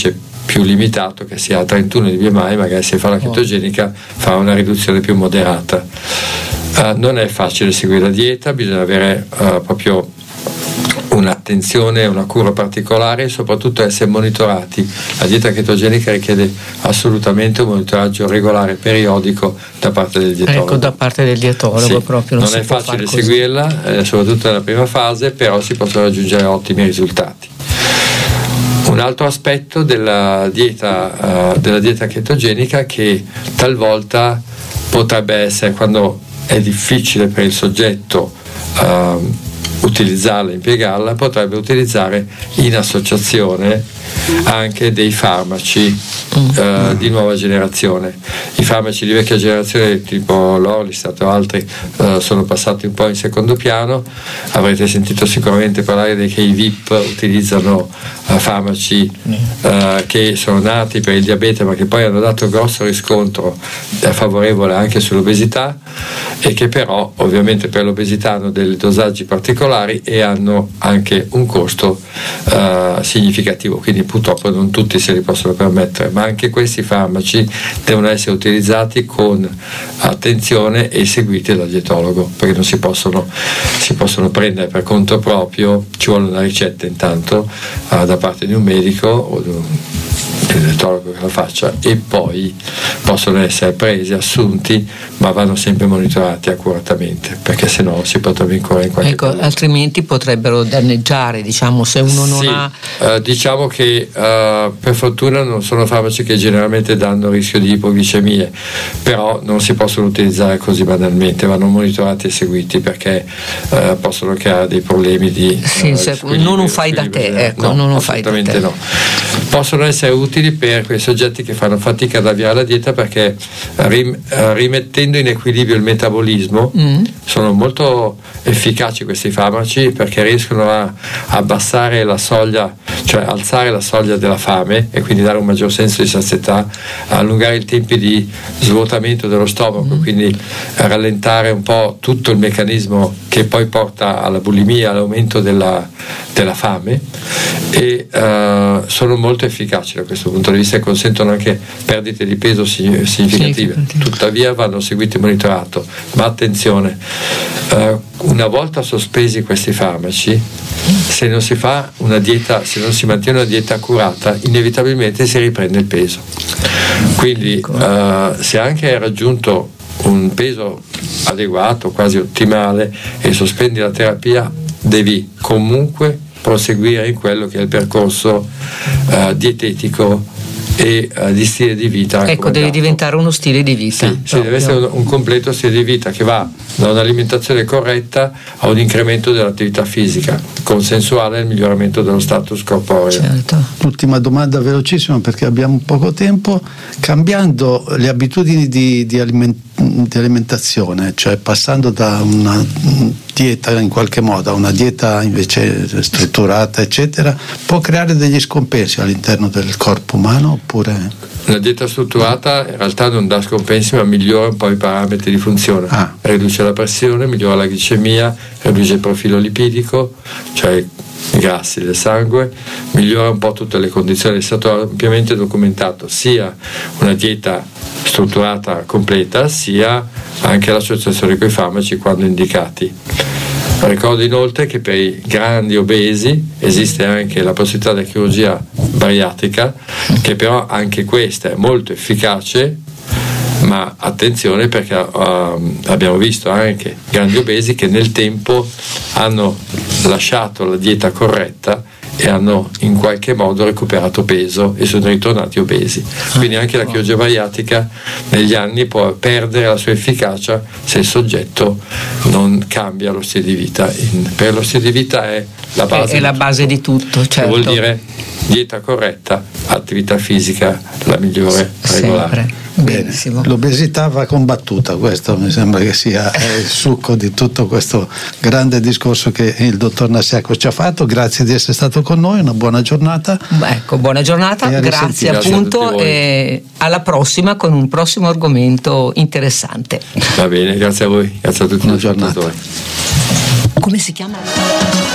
invece più limitato, che sia a 31 di BMI, magari se fa la chetogenica fa una riduzione più moderata. Non è facile seguire la dieta, bisogna avere proprio un'attenzione, una cura particolare e soprattutto essere monitorati. La dieta chetogenica richiede assolutamente un monitoraggio regolare, periodico da parte del dietologo. Ecco, da parte del dietologo, sì, proprio non è facile seguirla, soprattutto nella prima fase, però si possono raggiungere ottimi risultati. Un altro aspetto della dieta chetogenica, che talvolta potrebbe essere, quando è difficile per il soggetto utilizzarla, impiegarla, potrebbe utilizzare in associazione anche dei farmaci di nuova generazione. I farmaci di vecchia generazione tipo l'Orlistat o altri sono passati un po' in secondo piano. Avrete sentito sicuramente parlare che i VIP utilizzano farmaci che sono nati per il diabete, ma che poi hanno dato grosso riscontro favorevole anche sull'obesità, e che però ovviamente per l'obesità hanno dei dosaggi particolari e hanno anche un costo significativo, quindi purtroppo non tutti se li possono permettere, ma anche questi farmaci devono essere utilizzati con attenzione e seguiti dal dietologo, perché non si possono prendere per conto proprio. Ci vuole una ricetta intanto da parte di un medico o di un dietologo che la faccia, e poi possono essere presi, assunti, ma vanno sempre monitorati accuratamente, perché sennò si potrebbe incorrere in qualche problema. Altrimenti potrebbero danneggiare, diciamo, se uno non ha diciamo che per fortuna non sono farmaci che generalmente danno rischio di ipoglicemie, però non si possono utilizzare così banalmente, vanno monitorati e seguiti, perché possono creare dei problemi di non un fai da te, ecco, no, non un assolutamente fai da te. No. Possono essere utili per quei soggetti che fanno fatica ad avviare la dieta, perché rimettendo in equilibrio il metabolismo sono molto efficaci questi farmaci, perché riescono a abbassare la soglia, cioè alzare la soglia della fame, e quindi dare un maggior senso di sazietà, allungare i tempi di svuotamento dello stomaco, quindi rallentare un po' tutto il meccanismo che poi porta alla bulimia, all'aumento della fame, e sono molto efficaci da questo punto di vista e consentono anche perdite di peso significative. Tuttavia vanno seguiti e monitorati, ma attenzione, una volta sospesi questi farmaci, se non si fa una dieta, se non si mantiene una dieta accurata, inevitabilmente si riprende il peso. Quindi se anche hai raggiunto un peso adeguato, quasi ottimale, e sospendi la terapia, devi comunque proseguire in quello che è il percorso dietetico e di stile di vita. Ecco, deve diventare uno stile di vita. Sì, deve essere un completo stile di vita che va da un'alimentazione corretta a un incremento dell'attività fisica consensuale al miglioramento dello status corporeo. Certo. L'ultima domanda velocissima, perché abbiamo poco tempo. Cambiando le abitudini di alimentazione, cioè passando da una dieta in qualche modo a una dieta invece strutturata eccetera, può creare degli scompensi all'interno del corpo umano, oppure? La dieta strutturata in realtà non dà scompensi, ma migliora un po' i parametri di funzione, riduce la pressione, migliora la glicemia, riduce il profilo lipidico, cioè i grassi del sangue, migliora un po' tutte le condizioni. È stato ampiamente documentato sia una dieta strutturata completa, sia anche l'associazione con i farmaci quando indicati. Ricordo inoltre che per i grandi obesi esiste anche la possibilità della chirurgia bariatrica, che però anche questa è molto efficace, ma attenzione, perché abbiamo visto anche grandi obesi che nel tempo hanno lasciato la dieta corretta e hanno in qualche modo recuperato peso e sono ritornati obesi. Quindi anche la chirurgia bariatrica negli anni può perdere la sua efficacia se il soggetto non cambia lo stile di vita. Per lo stile di vita è la base, base di tutto, certo. Vuol dire dieta corretta, attività fisica la migliore, regolare. Benissimo. L'obesità va combattuta, questo mi sembra che sia il succo di tutto questo grande discorso che il dottor Nasiaco ci ha fatto. Grazie di essere stato con noi, una buona giornata. Ecco, buona giornata, grazie appunto, e alla prossima con un prossimo argomento interessante. Va bene, grazie a voi, grazie a tutti. Buona giornata. Come si chiama?